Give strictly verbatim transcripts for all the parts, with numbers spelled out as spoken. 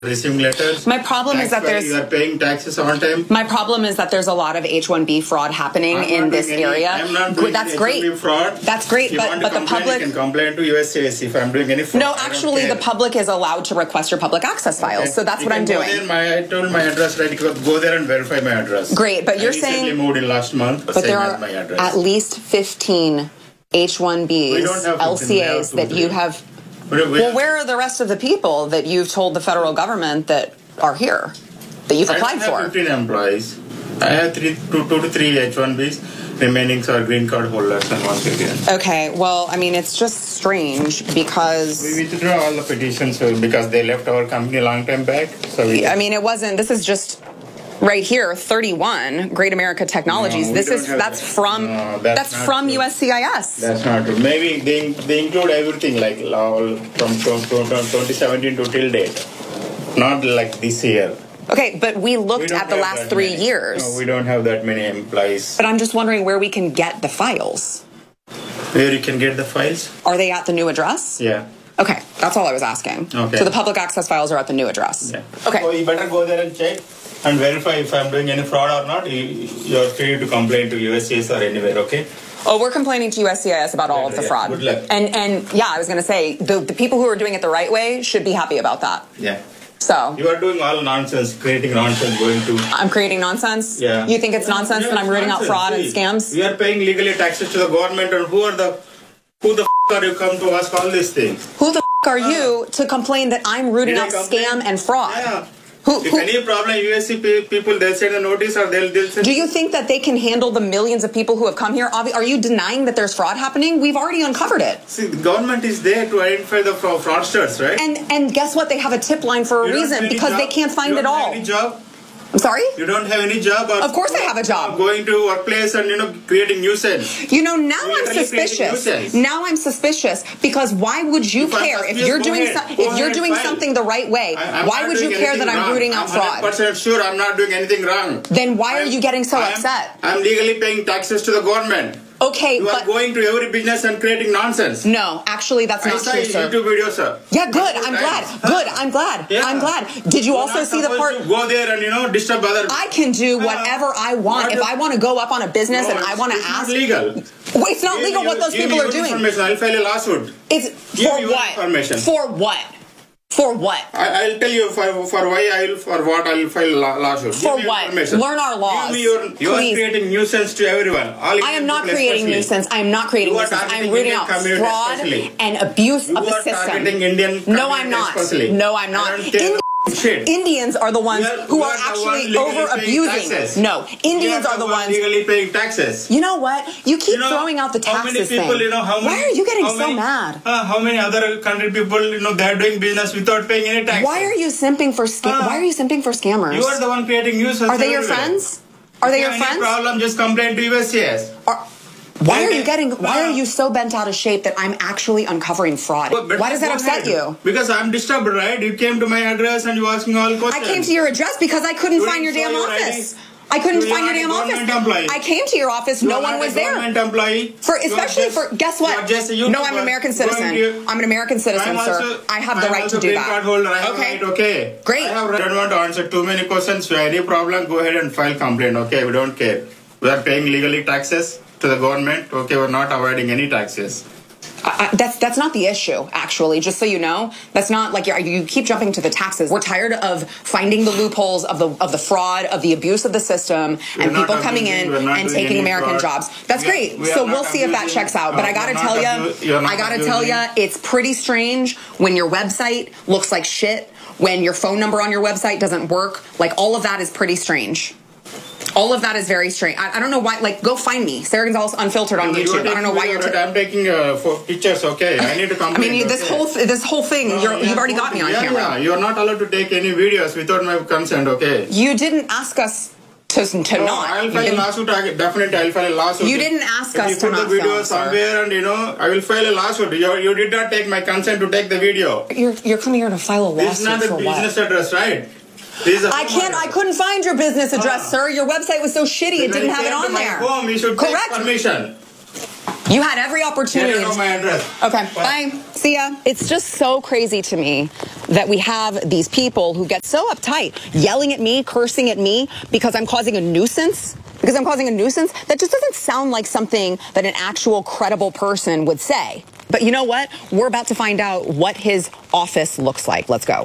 receiving letters. My problem is that there's you are paying taxes on time. My problem is that there's a lot of H one B fraud happening I'm in this any, area. I'm not doing That's H one B great. fraud. That's great, if but but the public you can complain to U S C I S if I'm doing any fraud. No, actually, the public is allowed to request your public access files, okay. so that's you what I'm go doing. There, my, I told my address right. You could go there and verify my address. Great, but you're I saying recently moved in last month. But there are my address. at least fifteen H one Bs, L C As that you have. Well, where are the rest of the people that you've told the federal government that are here, that you've applied I have for? fifteen employees. I have three, two, two to three H one Bs. Remaining are green card holders and one citizen. Okay, well, I mean, it's just strange because we withdraw all the petitions because they left our company a long time back. So we I mean, it wasn't. This is just right here, thirty-one Great America Technologies. No, this is that's that. from no, that's, that's from true. U S C I S. That's not true. Maybe they they include everything like all from twenty seventeen to till date, not like this year. Okay, but we looked we at the last three many. years. No, we don't have that many employees. But I'm just wondering where we can get the files. Where you can get the files? Are they at the new address? Yeah. Okay, that's all I was asking. Okay. So the public access files are at the new address. Yeah. Okay. So you better go there and check and verify if I'm doing any fraud or not. You, you're free to complain to U S C I S or anywhere, okay? Oh, we're complaining to U S C I S about all of the yeah, fraud. good luck. And and yeah, I was going to say the the people who are doing it the right way should be happy about that. Yeah. So you are doing all nonsense, creating nonsense, going to. I'm creating nonsense. Yeah. You think it's nonsense yeah, that I'm rooting nonsense. out fraud See, and scams? We are paying legally taxes to the government, and who are the who the f- are you come to ask all these things? Who the f- are you to complain that I'm rooting Did I out complain? scam and fraud? Yeah. Who, If who, any problem, U S C people, they'll send a notice or they'll, they'll send... do you think that they can handle the millions of people who have come here? Obvi- Are you denying that there's fraud happening? We've already uncovered it. See, the government is there to identify the fra- fraudsters, right? And and guess what? They have a tip line for a You don't reason have any because job? they can't find you it don't all. Have any job? I'm sorry? You don't have any job? Or Of course I have a job. Going to workplace and, you know, creating nuisance. You know, now You're I'm literally creating suspicious. nuisance. Now I'm suspicious because why would you If I'm care if suspicious, you're go doing ahead. so, Go if you're ahead, doing fine. something the right way? I, I'm why not would you doing care that anything I'm wrong. rooting out I'm fraud? one hundred percent sure I'm not doing anything wrong. Then why are I'm- you getting so I'm- upset? I'm legally paying taxes to the government. Okay, You but are going to every business and creating nonsense. no, actually that's I not saw true, your sir. YouTube video, sir. Yeah, good. Multiple I'm glad. times. Good. I'm glad. Yeah. I'm glad. Did you You're also not see the supposed part? to go there and, you know, disturb other... I can do whatever I want. What If do- I want to go up on a business No, and I it's- want to it's ask, not legal. Well, it's not Give legal me what your- those give people me are your doing. information. I'll file a lawsuit. It's Give for me your what? information. For what? For what? I, I'll tell you for, for why I'll for what I'll file la- lawsuit. For Give me what? information. Learn our laws. Give me your, you are Please. creating nuisance to everyone. All I am Indian not people creating especially. nuisance. I am not creating You are nuisance. I am targeting rooting Indian out community fraud especially. and abuse You of the are system. targeting Indian No, I'm community not. especially. No, I'm not. I don't care Indi- about shit. Indians are the ones We are- who we are are the actually ones legally over paying abusing. taxes. No, Indians We are the ones ones. legally paying taxes. You know what? You keep You know, throwing out the how many taxes people, thing. you know, how many, Why are you getting how so many, mad? Uh, how many other country people, you know, they're doing business without paying any taxes? Why are you simping for sca- Uh, Why are you simping for scammers? You are the one creating nuisance. Are they your everywhere. friends? Are they If your you have friends? any problem, just complain to U S C I S. Are- why are Okay. you getting? Why Uh, are you so bent out of shape that I'm actually uncovering fraud? But- but Why does that go upset ahead. you? Because I'm disturbed, right? You came to my address and you asked me all I questions. came to your address because I couldn't You find your didn't damn show your office. I D. I couldn't You find are your a damn government office. employee. I came to your office. You No are one not was a there. government employee. For You are especially just- for guess you what? are just a No, I'm an YouTuber. American Going citizen. to- I'm an American citizen, I'm sir. also- I have the I'm right also to do green that. card holder. I have Okay. right, okay. Great. I have right. I don't want to answer too many questions. If you have any problem, go ahead and file complaint. Okay, we don't care. We are paying legally taxes to the government. Okay, we're not avoiding any taxes. I, I, that's that's not the issue, actually. Just so you know, that's not like you're, you keep jumping to the taxes. We're tired of finding the loopholes of the of the fraud, of the abuse of the system, We're and not people coming abusing, in we're not and doing taking any American fraud. jobs. That's We are- great. we are So not we'll see if that abusing- checks out. But uh, I gotta we're tell not you, abu- you're not I gotta tell you, abusing. it's pretty strange when your website looks like shit, when your phone number on your website doesn't work. Like all of that is pretty strange. All of that is very strange. I, I don't know why. Like, go find me, Sarah Gonzalez Unfiltered on You are YouTube. I don't know why taking- you're. T- I'm taking uh, for pictures. Okay, I need to I complain. mean, this okay. whole th- this whole thing, No, you're, yeah, you've already got me on yeah, camera. Yeah, you're not allowed to take any videos without my consent. Okay. You didn't ask us to, to No, not. I'll file You a lawsuit. I- Definitely, I'll file a lawsuit. You didn't ask if us you to put not the video film, sir. somewhere, and you know, I will file a lawsuit. You, you did not take my consent to take the video. You're you're coming here to file a This is lawsuit not for a business what? address, right? This is a I home can't. I address. couldn't find your business address, Ah. sir. Your website was so shitty; it When didn't you have it came to on my there. Home, you should Correct. take permission. You had every opportunity. Get rid of my address. Okay, bye. See ya. It's just so crazy to me that we have these people who get so uptight, yelling at me, cursing at me because I'm causing a nuisance. Because I'm causing a nuisance. That just doesn't sound like something that an actual credible person would say. But you know what? We're about to find out what his office looks like. Let's go.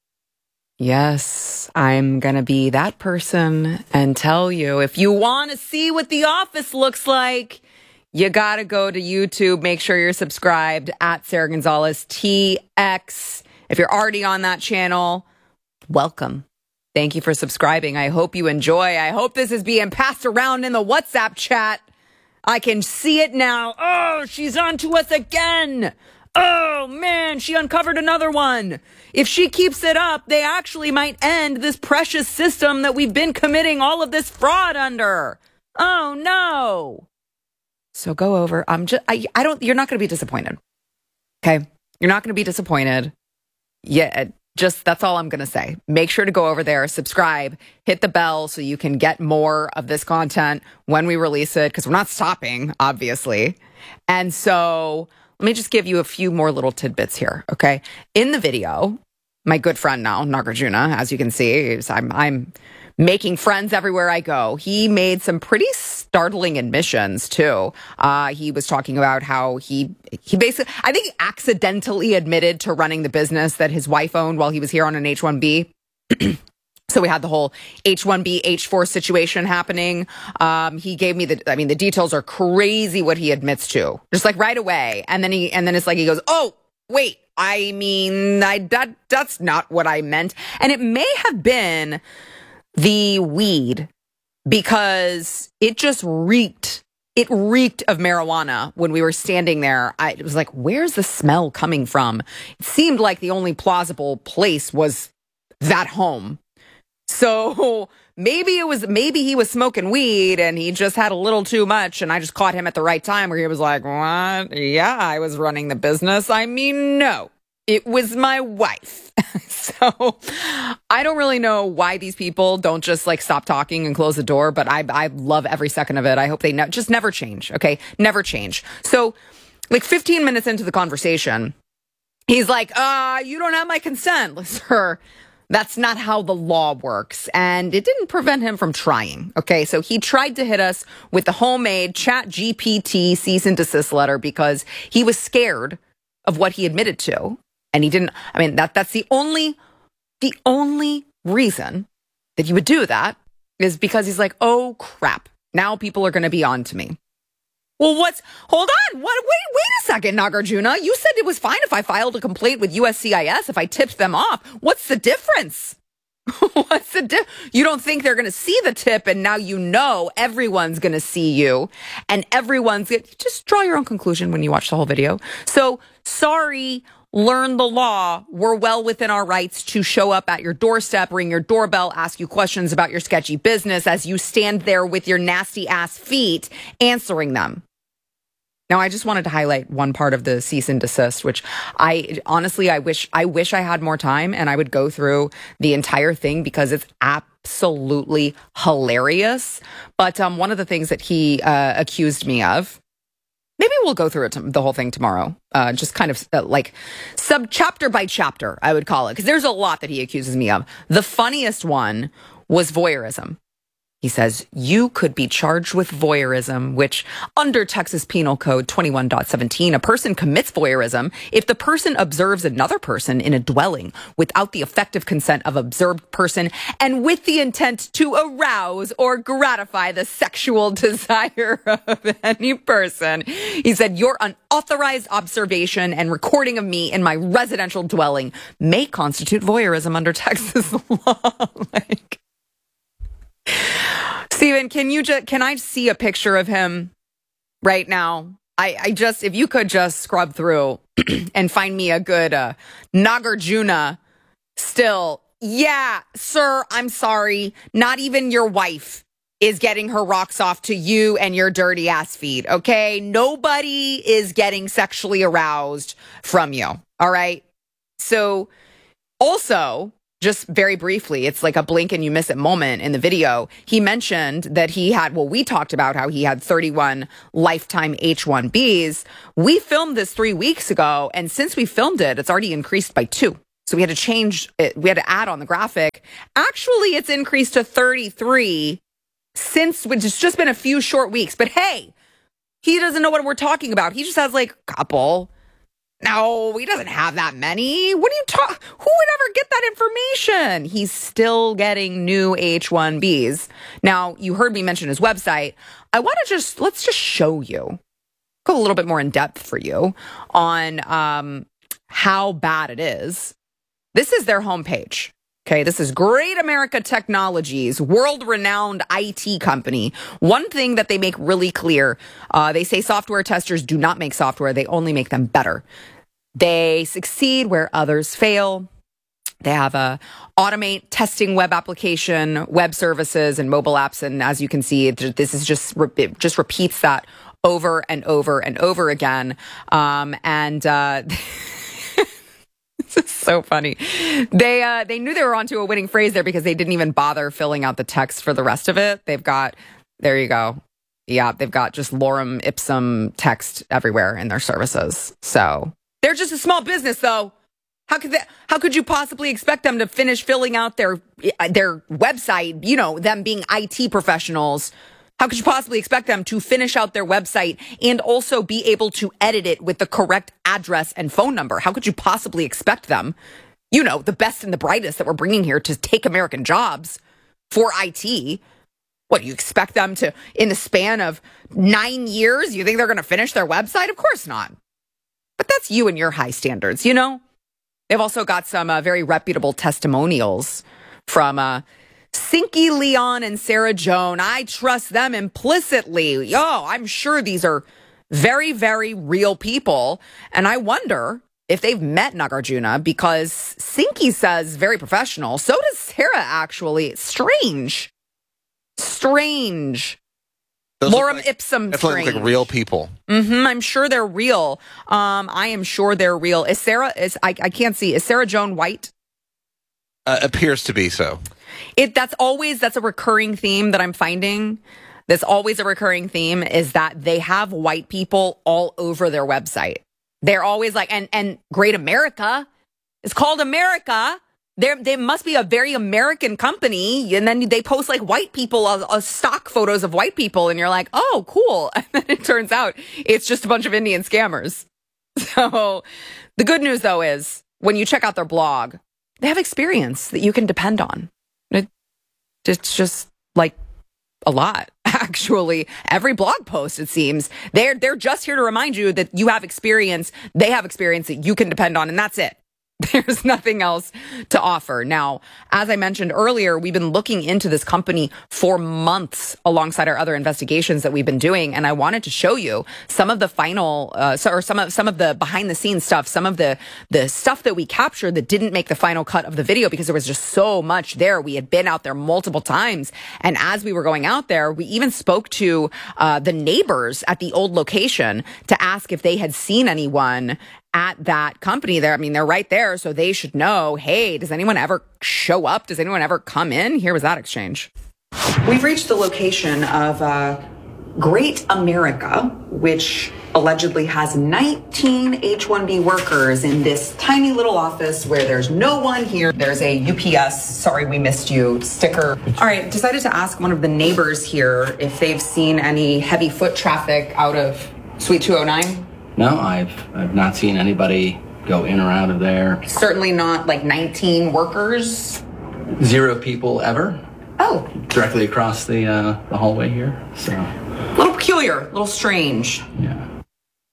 Yes, I'm going to be that person and tell you, if you want to see what the office looks like, you got to go to YouTube. Make sure you're subscribed at Sara Gonzales T X. If you're already on that channel, welcome. Thank you for subscribing. I hope you enjoy. I hope this is being passed around in the WhatsApp chat. I can see it now. Oh, she's on to us again. Oh, man, she uncovered another one. If she keeps it up, they actually might end this precious system that we've been committing all of this fraud under. Oh, no. So go over. I'm just, I, I don't, you're not going to be disappointed. Okay. You're not going to be disappointed. Yeah. Just, that's all I'm going to say. Make sure to go over there, subscribe, hit the bell so you can get more of this content when we release it, because we're not stopping, obviously. And so let me just give you a few more little tidbits here, okay? In the video, my good friend now, Nagarjuna, as you can see, is I'm I'm making friends everywhere I go. He made some pretty startling admissions too. Uh, he was talking about how he he basically, I think, he accidentally admitted to running the business that his wife owned while he was here on an H one B. So we had the whole H one B, H four situation happening. Um, he gave me the, I mean, the details are crazy what he admits to, just like right away. And then he, and then it's like, he goes, oh, wait, I mean, I, that, that's not what I meant. And it may have been the weed because it just reeked. It reeked of marijuana when we were standing there. I it was like, where's the smell coming from? It seemed like the only plausible place was that home. So maybe it was, maybe he was smoking weed and he just had a little too much and I just caught him at the right time where he was like, what? Yeah, I was running the business. I mean, no, it was my wife. So I don't really know why these people don't just like stop talking and close the door, but I I love every second of it. I hope they ne- just never change. Okay. Never change. So like fifteen minutes into the conversation, he's like, uh, you don't have my consent. Like, sir, that's not how the law works. And it didn't prevent him from trying. Okay. So he tried to hit us with the homemade Chat G P T cease and desist letter because he was scared of what he admitted to. And he didn't, I mean, that that's the only, the only reason that he would do that is because he's like, oh crap, now people are going to be on to me. Well, what's, hold on, what, wait, wait a second, Nagarjuna. You said it was fine if I filed a complaint with U S C I S, if I tipped them off. What's the difference? What's the di- You don't think they're going to see the tip and now you know everyone's going to see you and everyone's going to, just draw your own conclusion when you watch the whole video. So sorry, learn the law. We're well within our rights to show up at your doorstep, ring your doorbell, ask you questions about your sketchy business as you stand there with your nasty ass feet answering them. Now, I just wanted to highlight one part of the cease and desist, which I honestly, I wish, I wish I had more time and I would go through the entire thing because it's absolutely hilarious. But um, one of the things that he uh, accused me of, maybe we'll go through it to, the whole thing tomorrow, uh, just kind of uh, like sub chapter by chapter, I would call it, because there's a lot that he accuses me of. The funniest one was voyeurism. He says, you could be charged with voyeurism, which under Texas Penal Code twenty-one point seventeen, a person commits voyeurism if the person observes another person in a dwelling without the effective consent of observed person and with the intent to arouse or gratify the sexual desire of any person. He said, your unauthorized observation and recording of me in my residential dwelling may constitute voyeurism under Texas law. Like, Steven, can you just, can I see a picture of him right now? I, I just, if you could just scrub through and find me a good uh, Nagarjuna still. Yeah, sir, I'm sorry. Not even your wife is getting her rocks off to you and your dirty ass feet, okay? Nobody is getting sexually aroused from you, all right? So also, just very briefly, it's like a blink and you miss it moment in the video. He mentioned that he had, well, we talked about how he had thirty-one lifetime H one Bs. We filmed this three weeks ago, and since we filmed it, it's already increased by two. So we had to change it. We had to add on the graphic. Actually, it's increased to thirty-three since, which has just been a few short weeks. But hey, he doesn't know what we're talking about. He just has like a couple. No, he doesn't have that many. What are you talking? Who would ever get that information? He's still getting new H one Bs. Now, you heard me mention his website. I want to just, let's just show you, go a little bit more in depth for you on um, how bad it is. This is their homepage. Okay, this is Great America Technologies, world-renowned I T company. One thing that they make really clear, uh, they say software testers do not make software. They only make them better. They succeed where others fail. They have a automate testing web application, web services, and mobile apps. And as you can see, this is just, it just repeats that over and over and over again. Um, and, uh, This is so funny. They uh, they knew they were onto a winning phrase there because they didn't even bother filling out the text for the rest of it. They've got, there you go. Yeah, they've got just lorem ipsum text everywhere in their services. So they're just a small business, though. How could they, how could you possibly expect them to finish filling out their their website? You know, them being I T professionals. How could you possibly expect them to finish out their website and also be able to edit it with the correct address and phone number? How could you possibly expect them, you know, the best and the brightest that we're bringing here to take American jobs for I T? What, you expect them to, in the span of nine years, you think they're going to finish their website? Of course not. But that's you and your high standards, you know? They've also got some uh, very reputable testimonials from uh, Sinky Leon and Sarah Joan. I trust them implicitly. Yo, I'm sure these are very, very real people. And I wonder if they've met Nagarjuna, because Sinky says very professional. So does Sarah, actually. Strange. Strange. Those Lorem like, ipsum Definitely strange. look like real people. Mm-hmm. I'm sure they're real. Um, I am sure they're real. Is Sarah, is I, I can't see. Is Sarah Joan white? Uh, appears to be so. It that's always that's a recurring theme that I'm finding. That's always a recurring theme is that they have white people all over their website. They're always like, and and Great America is called America. There, they must be a very American company, and then they post like white people, uh, uh, stock photos of white people, and you're like, oh, cool. And then it turns out it's just a bunch of Indian scammers. So the good news, though, is when you check out their blog, they have experience that you can depend on. It, it's just like a lot, actually. Every blog post, it seems, they're they're just here to remind you that you have experience. They have experience that you can depend on, and that's it. There's nothing else to offer. Now, as I mentioned earlier, we've been looking into this company for months alongside our other investigations that we've been doing. And I wanted to show you some of the final, uh, so, or some of, some of the behind the scenes stuff, some of the, the stuff that we captured that didn't make the final cut of the video because there was just so much there. We had been out there multiple times. And as we were going out there, we even spoke to, uh, the neighbors at the old location to ask if they had seen anyone at that company there. I mean, they're right there, so they should know, hey, does anyone ever show up? Does anyone ever come in? Here was that exchange. We've reached the location of uh, Great America, which allegedly has nineteen H one B workers in this tiny little office where there's no one here. There's a U P S, sorry we missed you, sticker. All right, decided to ask one of the neighbors here if they've seen any heavy foot traffic out of Suite two oh nine. No, I've I've not seen anybody go in or out of there. Certainly not like nineteen workers. Zero people ever. Oh. Directly across the uh, the hallway here. So. A little peculiar, a little strange. Yeah.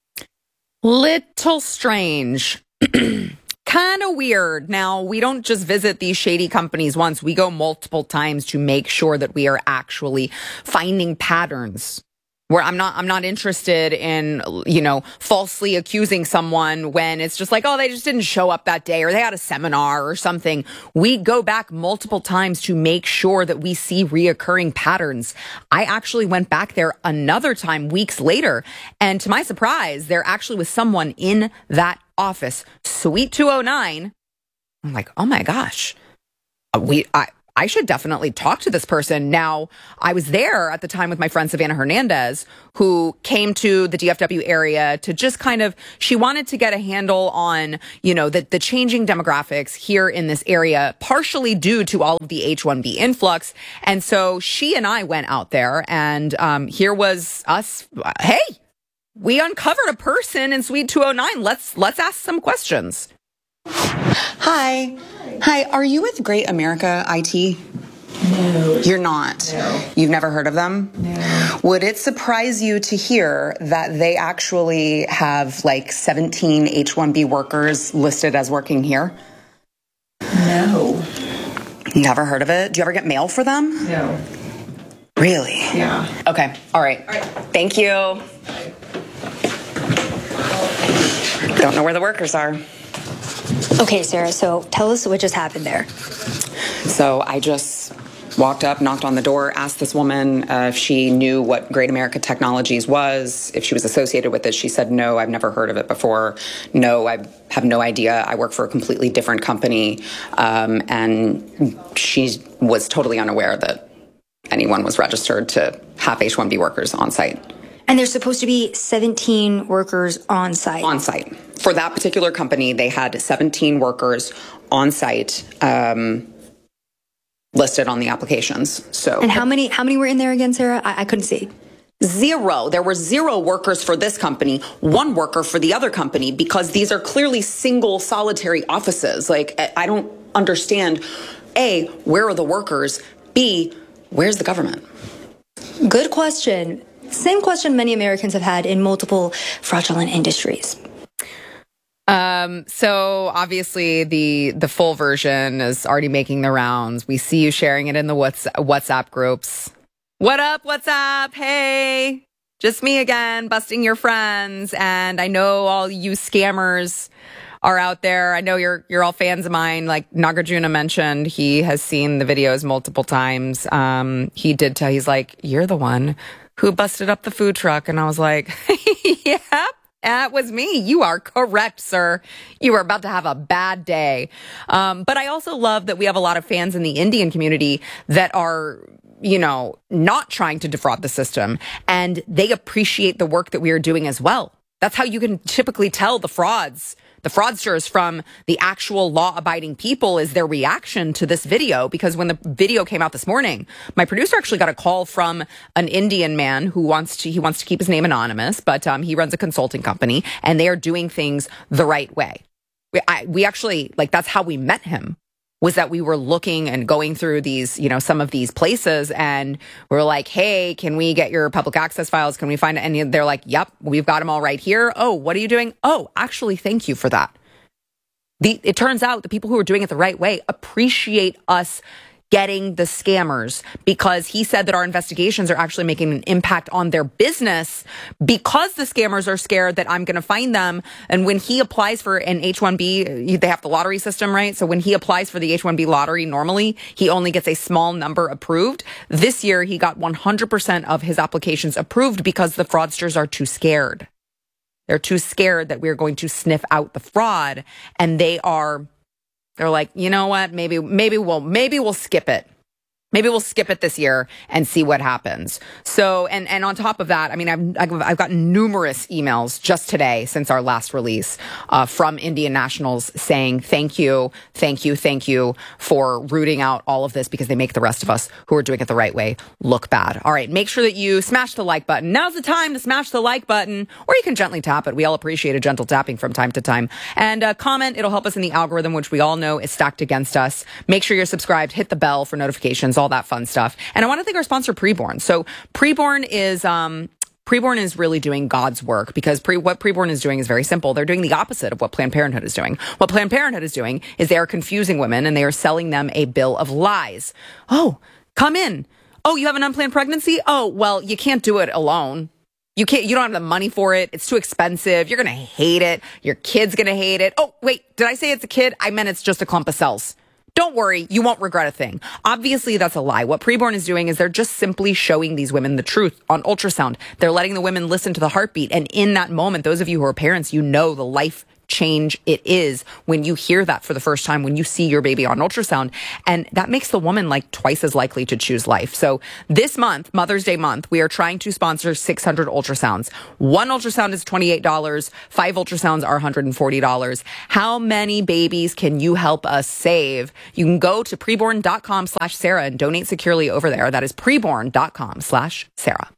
Little strange. Kind of weird. Now, we don't just visit these shady companies once. We go multiple times to make sure that we are actually finding patterns. Where I'm not, I'm not interested in, you know, falsely accusing someone when it's just like, oh, they just didn't show up that day or they had a seminar or something. We go back multiple times to make sure that we see reoccurring patterns. I actually went back there another time weeks later, and to my surprise, there actually was someone in that office, Suite two oh nine. I'm like, oh my gosh. we I I should definitely talk to this person. Now, I was there at the time with my friend Savannah Hernandez, who came to the D F W area to just kind of, she wanted to get a handle on, you know, the, the changing demographics here in this area, partially due to all of the H one B influx. And so she and I went out there, and um, here was us. Hey, we uncovered a person in Suite two oh nine. Let's let's ask some questions. Hi. Hi. Are you with Great America I T? No. You're not? No. You've never heard of them? No. Would it surprise you to hear that they actually have like seventeen H one B workers listed as working here? No. Never heard of it? Do you ever get mail for them? No. Really? Yeah. Okay. All right. All right. Thank you. Don't know where the workers are. Okay, Sarah, so tell us what just happened there. So I just walked up, knocked on the door, asked this woman uh, if she knew what Great America Technologies was, if she was associated with it. She said, no, I've never heard of it before. No, I have no idea. I work for a completely different company. Um, and she was totally unaware that anyone was registered to have H one B workers on site. And there's supposed to be seventeen workers on site. On site. For that particular company, they had seventeen workers on site um, listed on the applications. So, And how many how many were in there again, Sarah? I, I couldn't see. Zero. There were zero workers for this company, one worker for the other company, because these are clearly single solitary offices. Like, I don't understand, A, where are the workers? B, where's the government? Good question. Same question many Americans have had in multiple fraudulent industries. Um, so obviously the the full version is already making the rounds. We see you sharing it in the what's, WhatsApp groups. What up, WhatsApp? Hey, just me again, busting your friends. And I know all you scammers are out there. I know you're you're all fans of mine. Like Nagarjuna mentioned, he has seen the videos multiple times. Um, he did tell, he's like, you're the one who busted up the food truck. And I was like, yep, that was me. You are correct, sir. You are about to have a bad day. Um, but I also love that we have a lot of fans in the Indian community that are, you know, not trying to defraud the system. And they appreciate the work that we are doing as well. That's how you can typically tell the frauds, the fraudsters from the actual law-abiding people, is their reaction to this video. Because when the video came out this morning, my producer actually got a call from an Indian man who wants to, he wants to keep his name anonymous, but um, he runs a consulting company, and they are doing things the right way. We, I, we actually, like, that's how we met him, was that we were looking and going through these, you know, some of these places, and we were like, hey, can we get your public access files? Can we find it? And they're like, yep, we've got them all right here. Oh, what are you doing? Oh, actually, thank you for that. The, it turns out the people who are doing it the right way appreciate us getting the scammers, because he said that our investigations are actually making an impact on their business, because the scammers are scared that I'm going to find them. And when he applies for an H one B, they have the lottery system, right? So when he applies for the H one B lottery, normally he only gets a small number approved. This year, he got one hundred percent of his applications approved because the fraudsters are too scared. They're too scared that we're going to sniff out the fraud, and they are They're like, you know what? Maybe, maybe we'll, maybe we'll skip it. Maybe we'll skip it this year and see what happens. So, and, and on top of that, I mean, I've, I've, I've gotten numerous emails just today since our last release, uh, from Indian nationals saying, thank you, thank you, thank you for rooting out all of this, because they make the rest of us who are doing it the right way look bad. All right. Make sure that you smash the like button. Now's the time to smash the like button, or you can gently tap it. We all appreciate a gentle tapping from time to time. And uh, comment. It'll help us in the algorithm, which we all know is stacked against us. Make sure you're subscribed. Hit the bell for notifications, all that fun stuff. And I want to thank our sponsor, Preborn. So Preborn is, um, Preborn is really doing God's work, because pre, what Preborn is doing is very simple. They're doing the opposite of what Planned Parenthood is doing. What Planned Parenthood is doing is they are confusing women, and they are selling them a bill of lies. Oh, come in. Oh, you have an unplanned pregnancy? Oh, well, you can't do it alone. You can't, you don't have the money for it. It's too expensive. You're going to hate it. Your kid's going to hate it. Oh, wait, did I say it's a kid? I meant it's just a clump of cells. Don't worry, you won't regret a thing. Obviously, that's a lie. What Preborn is doing is they're just simply showing these women the truth on ultrasound. They're letting the women listen to the heartbeat. And in that moment, those of you who are parents, you know the life change it is when you hear that for the first time, when you see your baby on ultrasound. And that makes the woman like twice as likely to choose life. So this month, Mother's Day month, we are trying to sponsor six hundred ultrasounds. One ultrasound is twenty-eight dollars. Five ultrasounds are one hundred forty dollars. How many babies can you help us save? You can go to preborn.com slash Sarah and donate securely over there. That is preborn.com slash Sarah.